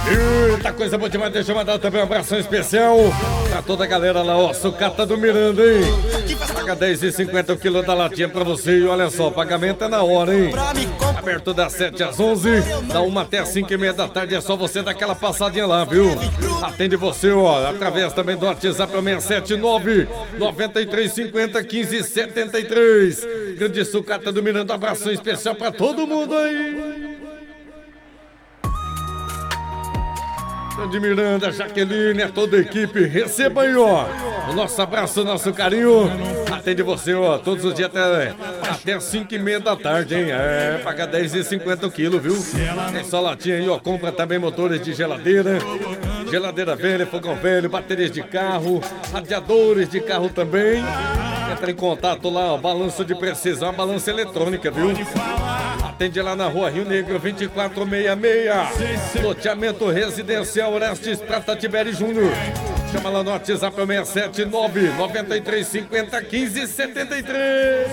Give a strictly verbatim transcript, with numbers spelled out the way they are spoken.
Eita, coisa boa demais. Deixa eu mandar também um abração especial pra toda a galera lá, ó. Sucata do Miranda, hein? Paga dez e cinquenta o quilo da latinha pra você. E olha só, o pagamento é na hora, hein? Aberto das sete às onze, da uma até as cinco e meia da tarde. É só você dar aquela passadinha lá, viu? Atende você, ó, através também do WhatsApp seis sete nove, nove três cinco zero, um cinco sete três. Grande Sucata do Miranda, abração especial pra todo mundo aí. De Miranda, Jaqueline, toda a equipe, receba aí, ó, o nosso abraço, o nosso carinho. Atende você, ó, todos os dias até, até cinco e meia da tarde, hein? É, paga dez e cinquenta o quilo, viu? Tem só latinha aí, ó, compra também motores de geladeira, geladeira velha, fogão velho, baterias de carro, radiadores de carro também. Entra em contato lá, ó, balanço de precisão, balança eletrônica, viu? Atende lá na rua Rio Negro, vinte e quatro sessenta e seis, loteamento residencial Orestes Prata Tibério Júnior. Chama lá no WhatsApp seis sete nove, nove três cinco zero, um cinco sete três.